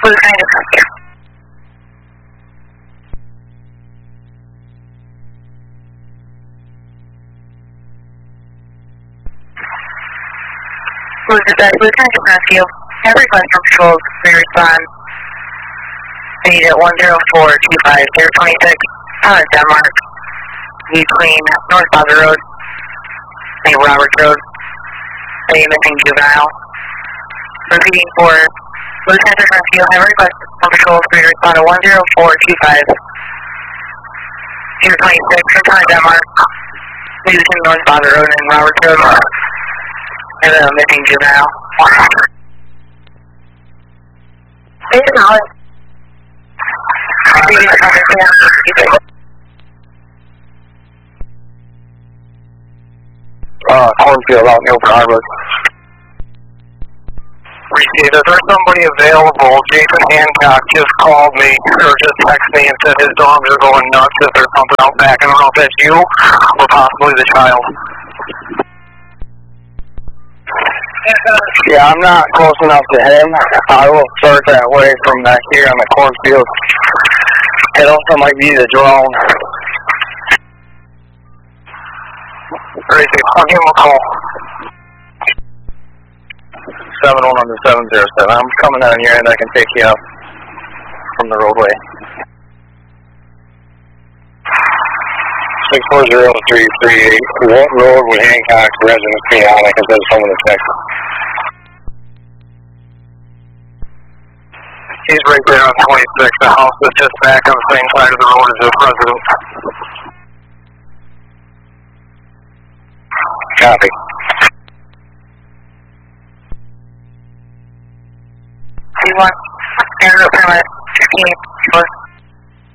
What kind of healthcare? What kind of rescue? Everyone from patrols, we respond. Need at 10425, 026, Denmark. Between North Bother Road, St. Roberts Road, missing juvenile. Repeating for Lieutenant Rescue, have requested from patrols, we respond to 10425, 026, Denmark. Between North Bother Road and Roberts Road. And missing juvenile. Please acknowledge. Cornfield out in Milford Harbor. Received. Is there somebody available? Jason Hancock just called me, or just texted me and said his dogs are going nuts. Is there something out back? I don't know if that's you, or possibly the child. Yeah, I'm not close enough to him. I will start that way from back here on the cornfield. It also might be the drone. Crazy. I'll give him a call. 71 on the 707. I'm coming down here and I can take you out from the roadway. 640338. What road would Hancock's residence be on? I can send someone to text. He's right there on 26. The house is just back on the same side of the road as the residence. Copy. Do you want air permit 15?